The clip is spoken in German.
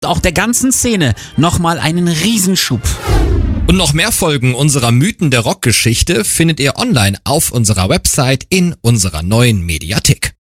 auch der ganzen Szene nochmal einen Riesenschub. Und noch mehr Folgen unserer Mythen der Rockgeschichte findet ihr online auf unserer Website in unserer neuen Mediathek.